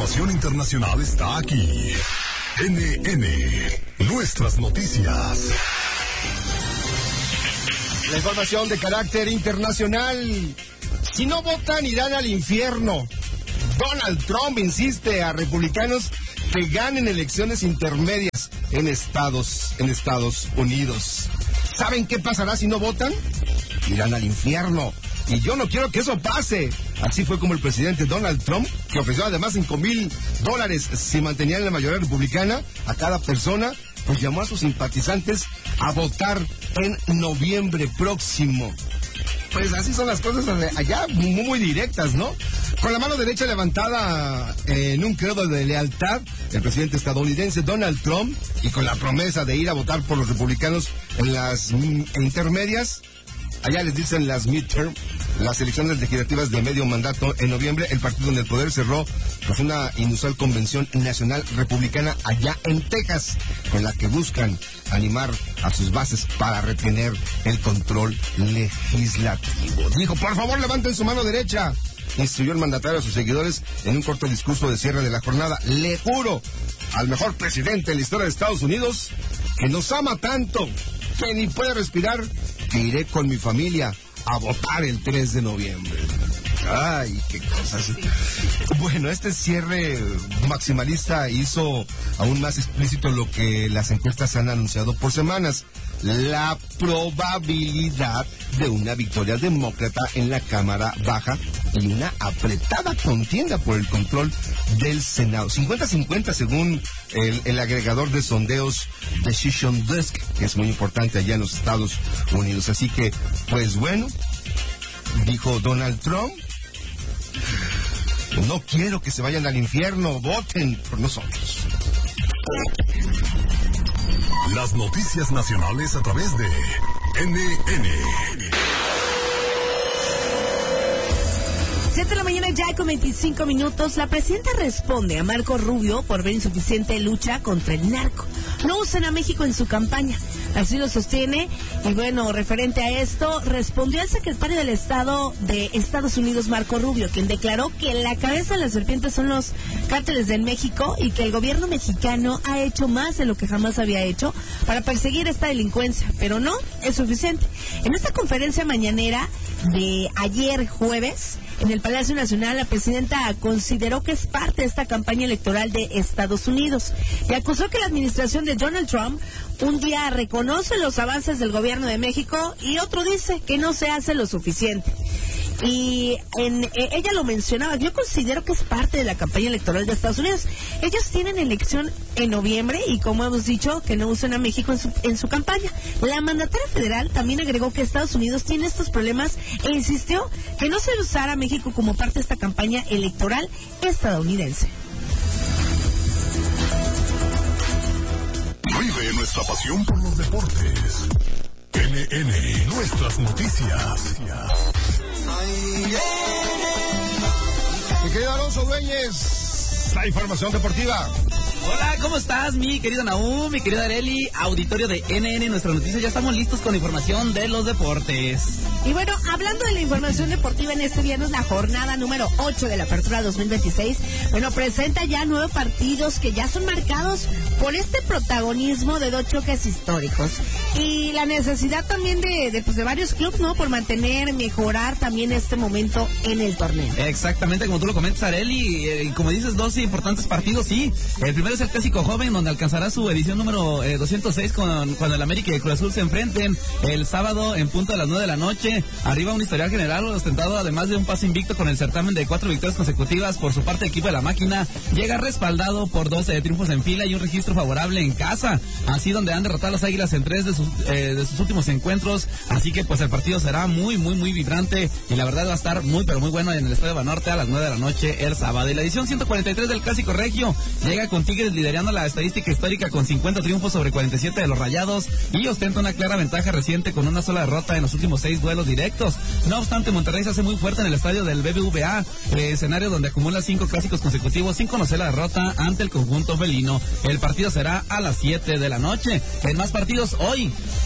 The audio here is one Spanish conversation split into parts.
información internacional está aquí. NN, nuestras noticias. La información de carácter internacional. Si no votan, irán al infierno. Donald Trump insiste a republicanos que ganen elecciones intermedias en Estados Unidos. ¿Saben qué pasará si no votan? Irán al infierno. Y yo no quiero que eso pase. Así fue como el presidente Donald Trump, que ofreció además $5,000 si mantenían la mayoría republicana a cada persona, pues llamó a sus simpatizantes a votar en noviembre próximo. Pues así son las cosas allá, muy directas, ¿no? Con la mano derecha levantada en un credo de lealtad, el presidente estadounidense Donald Trump, y con la promesa de ir a votar por los republicanos en las intermedias, allá les dicen las midterm, las elecciones legislativas de medio mandato en noviembre, el partido en el poder cerró pues una inusual convención nacional republicana allá en Texas, con la que buscan animar a sus bases para retener el control legislativo. Dijo, por favor, levanten su mano derecha. Instruyó el mandatario a sus seguidores en un corto discurso de cierre de la jornada. Le juro al mejor presidente de la historia de Estados Unidos, que nos ama tanto, que ni puede respirar, que iré con mi familia a votar el 3 de noviembre. Ay, qué cosas. Bueno, este cierre maximalista hizo aún más explícito lo que las encuestas han anunciado por semanas: la probabilidad de una victoria demócrata en la Cámara Baja y una apretada contienda por el control del Senado. 50-50 según el agregador de sondeos Decision Desk, que es muy importante allá en los Estados Unidos. Así que, pues bueno, dijo Donald Trump, no quiero que se vayan al infierno, voten por nosotros. Las noticias nacionales a través de NN. 7 de la mañana ya con 25 minutos. La presidenta responde a Marco Rubio por ver insuficiente lucha contra el narco. No usen a México en su campaña. Así lo sostiene. Y bueno, referente a esto, respondió el secretario del Estado de Estados Unidos, Marco Rubio, quien declaró que la cabeza de la serpiente son los cárteles de México y que el gobierno mexicano ha hecho más de lo que jamás había hecho para perseguir esta delincuencia, pero no es suficiente. En esta conferencia mañanera de ayer jueves, en el Palacio Nacional, la presidenta consideró que es parte de esta campaña electoral de Estados Unidos y acusó que la administración de Donald Trump un día reconoce los avances del gobierno de México y otro dice que no se hace lo suficiente. Y ella lo mencionaba, yo considero que es parte de la campaña electoral de Estados Unidos. Ellos tienen elección en noviembre y, como hemos dicho, que no usen a México en su campaña. La mandataria federal también agregó que Estados Unidos tiene estos problemas e insistió que no se usara a México como parte de esta campaña electoral estadounidense. Vive nuestra pasión por los deportes. NN, nuestras noticias. Mi querido Alonso Dueñez, la información deportiva. Hola, ¿cómo estás, mi querido Nahum, mi querida Areli, auditorio de NN, nuestras noticias? Ya estamos listos con la información de los deportes. Y bueno, hablando de la información deportiva, en este viernes la jornada número 8 de la Apertura 2026, bueno, presenta ya 9 partidos que ya son marcados por este protagonismo de 2 choques históricos. Y la necesidad también de varios clubes, ¿no? Por mantener, mejorar también este momento en el torneo. Exactamente, como tú lo comentas, Areli, como dices, 2 importantes partidos, sí. El primero es el Clásico Joven, donde alcanzará su edición número 206 cuando el América y el Cruz Azul se enfrenten el sábado en punto de las 9 de la noche. Arriba un historial general ostentado, además de un paso invicto con el certamen de 4 victorias consecutivas. Por su parte, el equipo de la máquina llega respaldado por 12 triunfos en fila y un registro favorable en casa, así donde han derrotado a las Águilas en 3 de sus últimos encuentros. Así que pues el partido será muy vibrante y la verdad va a estar muy pero muy bueno en el Estadio Banorte a las 9 de la noche el sábado. Y la edición 143 del Clásico Regio llega con Tigres liderando la estadística histórica con 50 triunfos sobre 47 de los Rayados y ostenta una clara ventaja reciente con una sola derrota en los últimos 6 duelos directos. No obstante, Monterrey se hace muy fuerte en el estadio del BBVA, escenario donde acumula 5 clásicos consecutivos sin conocer la derrota ante el conjunto felino. El partido será a las 7 de la noche. En más partidos hoy,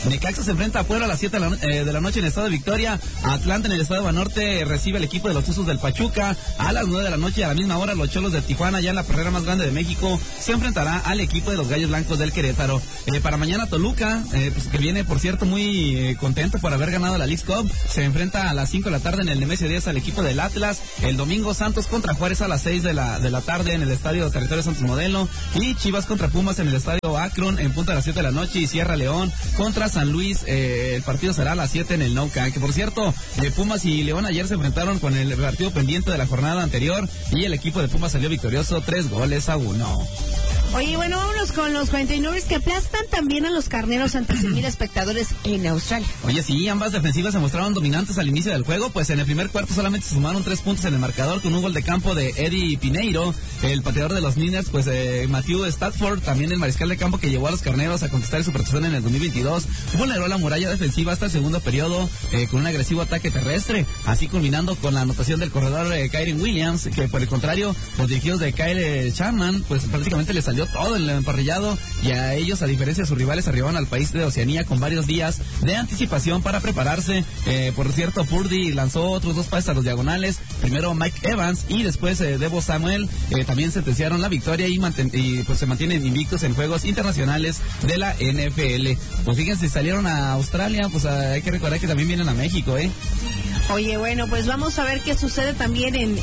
Necaxa se enfrenta a Puebla a las 7 de la noche en el estado de Victoria. Atlanta en el estado de Banorte recibe el equipo de los Tuzos del Pachuca. A las 9 de la noche, a la misma hora, los Cholos de Tijuana, ya en la perrera más grande de México, se enfrentará al equipo de los Gallos Blancos del Querétaro. Para mañana Toluca, pues que viene, por cierto, muy contento por haber ganado la Leagues Cup, se enfrenta a las 5 de la tarde en el Nemesio 10 al equipo del Atlas. El domingo Santos contra Juárez a las 6 de la tarde en el estadio Territorio Santos Modelo. Y Chivas contra Pumas en el estadio Akron en punto a las 7 de la noche. Y Sierra León contra San Luis. El partido será a las 7 en el Nou Camp. Que por cierto, Pumas y León ayer se enfrentaron con el partido pendiente de la jornada anterior. Y el equipo de Pumas salió victorioso 3-1. Oye, bueno, vámonos con los 49ers que aplastan también a los Carneros ante 100,000 espectadores en Australia. Oye, sí, ambas defensivas se mostraron dominantes al inicio del juego, pues en el primer cuarto solamente se sumaron 3 puntos en el marcador con un gol de campo de Eddie Pineiro, el pateador de los Niners, pues Matthew Stafford, también el mariscal de campo que llevó a los Carneros a conquistar su protección en el 2022, vulneró la muralla defensiva hasta el segundo periodo con un agresivo ataque terrestre, así culminando con la anotación del corredor Kyren Williams, que por el contrario, los dirigidos de Kyle Shanahan, pues prácticamente les salió todo el emparrillado y a ellos, a diferencia de sus rivales, arribaron al país de Oceanía con varios días de anticipación para prepararse. Por cierto, Purdy lanzó otros 2 pases a los diagonales, primero Mike Evans y después Deebo Samuel, también sentenciaron la victoria y pues se mantienen invictos en juegos internacionales de la NFL. Pues fíjense, salieron a Australia, pues hay que recordar que también vienen a México, Oye, bueno, pues vamos a ver qué sucede también en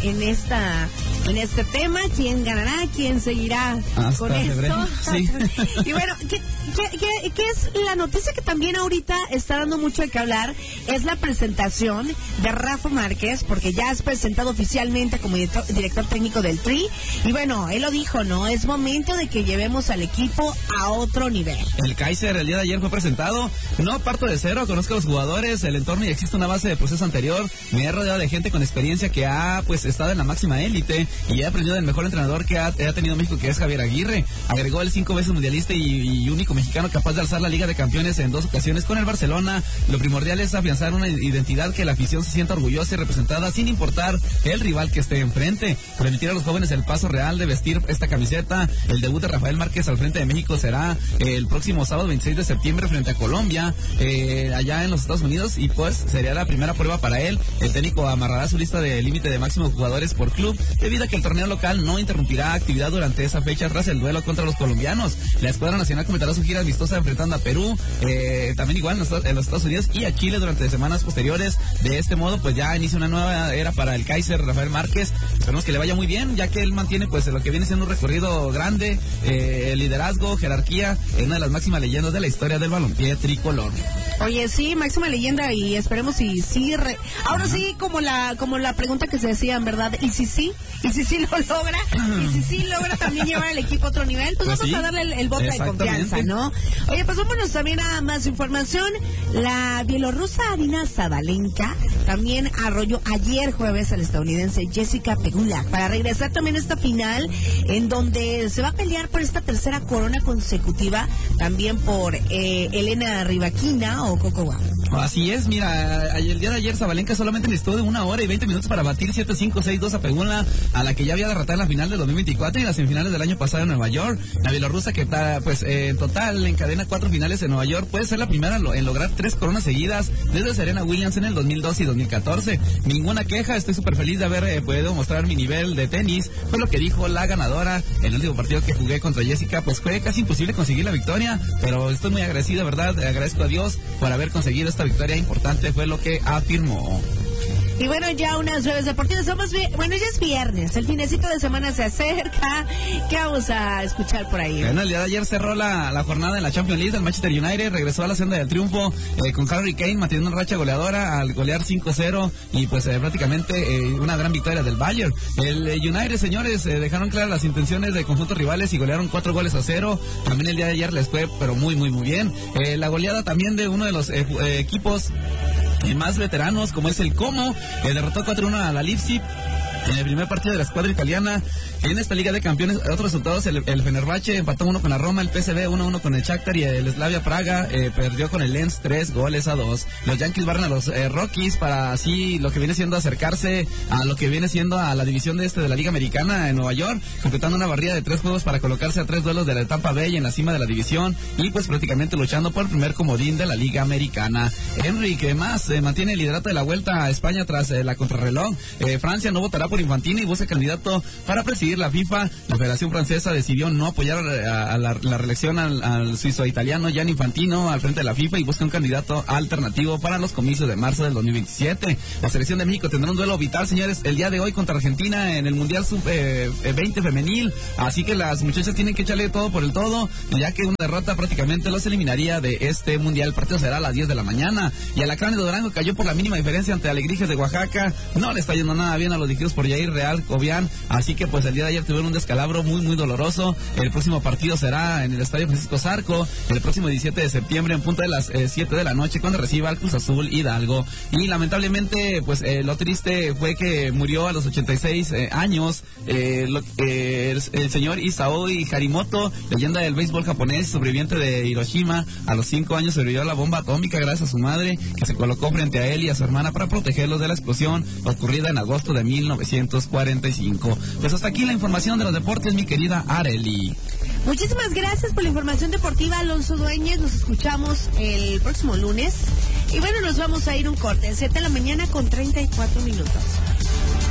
este tema, quién ganará, quién seguirá hasta con esto. Sí. Y bueno, ¿qué es la noticia que también ahorita está dando mucho de qué hablar? Es la presentación de Rafa Márquez, porque ya es presentado oficialmente como director técnico del Tri. Y bueno, él lo dijo, ¿no? Es momento de que llevemos al equipo a otro nivel. El Kaiser el día de ayer fue presentado. No parto de cero, conozco a los jugadores, el entorno y existe una base de proceso anterior. Me he rodeado de gente con experiencia que ha pues estado en la máxima élite y he aprendido del mejor entrenador que ha tenido México, que es Javier Aguirre. Agregó el 5 veces mundialista y único mexicano capaz de alzar la Liga de Campeones en 2 ocasiones con el Barcelona. Lo primordial es afianzar una identidad que la afición se sienta orgullosa y representada sin importar el rival que esté enfrente. Permitir a los jóvenes el paso real de vestir esta camiseta. El debut de Rafael Márquez al frente de México será el próximo sábado 26 de septiembre frente a Colombia, allá en los Estados Unidos, y pues sería la primera prueba para él. El técnico amarrará su lista de límite de máximos jugadores por club, debido a que el torneo local no interrumpirá actividad durante esa fecha tras el duelo contra los colombianos. La escuadra nacional comentará su gira amistosa enfrentando a Perú, también igual en los Estados Unidos y a Chile durante semanas posteriores. De este modo, pues ya inicia una nueva era para el Kaiser Rafael Márquez. Esperemos que le vaya muy bien, ya que él mantiene pues lo que viene siendo un recorrido grande, liderazgo, jerarquía, en una de las máximas leyendas de la historia del balompié tricolor. Oye, sí, máxima leyenda, y esperemos ahora sí, como la pregunta que se decían, ¿verdad? ¿Y si sí lo logra? ¿Y si sí logra también llevar al equipo a otro nivel? Pues vamos a darle el voto de confianza, ¿no? Oye, pues vámonos también a más información. La bielorrusa Arina Sabalenka también arrolló ayer jueves al estadounidense Jessica Pegula para regresar también a esta final, en donde se va a pelear por esta tercera corona consecutiva, también por Elena Rybakina o Coco Gauff. Así es, mira, el día de ayer Sabalenka solamente necesitó de 1 hora y 20 minutos para batir 7-5, 6-2 a Pegula, a la que ya había derrotado en la final del 2024 y las semifinales del año pasado en Nueva York. La bielorrusa, que está, pues, en total encadena 4 finales en Nueva York, puede ser la primera en lograr 3 coronas seguidas desde Serena Williams en el 2012 y 2014. Ninguna queja, estoy súper feliz de haber podido mostrar mi nivel de tenis, fue lo que dijo la ganadora. El último partido que jugué contra Jessica, pues fue casi imposible conseguir la victoria, pero estoy muy agradecido, ¿verdad? Agradezco a Dios por haber conseguido esta victoria importante, fue lo que afirmó. Y bueno, ya unas breves deportivas. Bueno, ya es viernes, el finecito de semana se acerca. ¿Qué vamos a escuchar por ahí? Bueno, el día de ayer cerró la jornada en la Champions League. El Manchester United regresó a la senda del triunfo con Harry Kane manteniendo una racha goleadora al golear 5-0 y pues prácticamente una gran victoria del Bayern. El United, señores, dejaron claras las intenciones de conjuntos rivales y golearon 4-0. También el día de ayer les fue pero muy bien. La goleada también de uno de los equipos más veteranos, como es el Como, derrotó 4-1 a la Leipzig. En el primer partido de la escuadra italiana, en esta Liga de Campeones, otros resultados, el Fenerbahce empató 1 con la Roma, el PSV 1-1 con el Shakhtar y el Slavia Praga perdió con el Lens 3-2. Los Yankees barren a los Rockies para así lo que viene siendo acercarse a lo que viene siendo a la división de la Liga Americana en Nueva York, completando una barrida de 3 juegos para colocarse a 3 duelos de la Tampa Bay en la cima de la división y pues prácticamente luchando por el primer comodín de la Liga Americana. Enrique más mantiene el liderato de la Vuelta a España tras la contrarreloj. Francia no votará por Infantino y busca candidato para presidir la FIFA. La Federación Francesa decidió no apoyar a la reelección al suizo-italiano Gianni Infantino al frente de la FIFA y busca un candidato alternativo para los comicios de marzo del 2027. La selección de México tendrá un duelo vital, señores, el día de hoy contra Argentina en el Mundial Sub-20 femenil, así que las muchachas tienen que echarle todo por el todo, ya que una derrota prácticamente los eliminaría de este Mundial. El partido será a las 10 de la mañana y Alacranes de Durango cayó por la mínima diferencia ante Alebrijes de Oaxaca. No le está yendo nada bien a los dirigidos por Yair Real Cobian, así que pues el día de ayer tuvieron un descalabro muy doloroso. El próximo partido será en el Estadio Francisco Zarco el próximo 17 de septiembre en punto de las 7 de la noche cuando reciba al Cruz Azul Hidalgo. Y lamentablemente pues lo triste fue que murió a los 86 años el señor Isaoi Harimoto, leyenda del béisbol japonés, sobreviviente de Hiroshima. A los 5 años sobrevivió a la bomba atómica gracias a su madre, que se colocó frente a él y a su hermana para protegerlos de la explosión ocurrida en agosto de 1945. Pues hasta aquí la información de los deportes, mi querida Arely. Muchísimas gracias por la información deportiva, Alonso Dueñez. Nos escuchamos el próximo lunes. Y bueno, nos vamos a ir un corte, 7 de la mañana con 34 minutos.